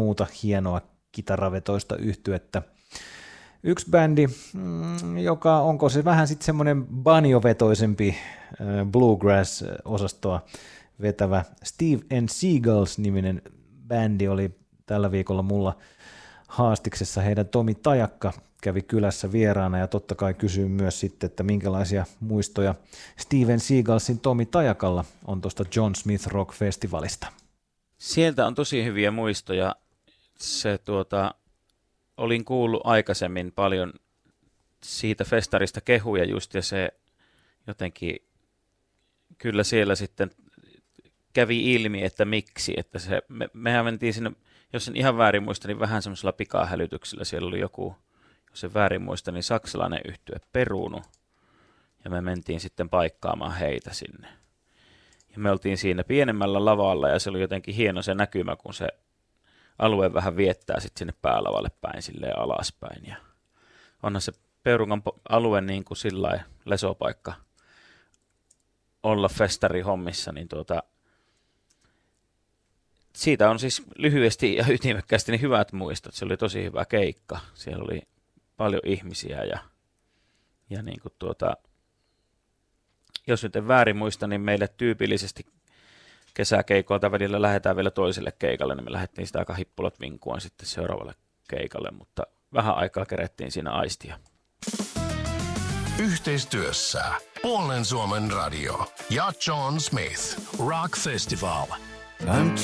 muuta hienoa kitaravetoista yhtyettä. Yksi bändi, joka onko se vähän sitten semmoinen banjo-vetoisempi bluegrass-osastoa vetävä Steve and Seagulls-niminen bändi oli tällä viikolla mulla haastiksessa. Heidän Tomi Tajakka kävi kylässä vieraana ja totta kai kysyin myös sitten, että minkälaisia muistoja Steven Seagalsin Tomi Tajakalla on tuosta John Smith Rock Festivalista. Sieltä on tosi hyviä muistoja. Se olin kuullut aikaisemmin paljon siitä festarista kehuja just, ja se jotenkin kyllä siellä sitten kävi ilmi, että miksi, että mehän mentiin sinne, jos en ihan väärin muista, niin vähän semmoisella pikahälytyksellä, siellä oli joku, jos en väärin muista, niin saksalainen yhtye Peruunu, ja me mentiin sitten paikkaamaan heitä sinne. Ja me oltiin siinä pienemmällä lavalla, ja se oli jotenkin hieno se näkymä, kun se alue vähän viettää sitten sinne päälavalle päin silleen alaspäin. Ja onhan se Peurungan alue niin kuin sillain lesopaikka olla festarihommissa, niin siitä on siis lyhyesti ja ytimekkäästi niin hyvät muistot. Se oli tosi hyvä keikka. Siellä oli paljon ihmisiä ja niin kuin jos nyt en väärin muista, niin meille tyypillisesti kesäkeikoilta välillä lähdetään vielä toiselle keikalle, niin me lähdettiin sitä aika hippulat vinkuaan sitten seuraavalle keikalle, mutta vähän aikaa kerättiin siinä aistia. Yhteistyössä Puolen Suomen radio ja John Smith Rock Festival.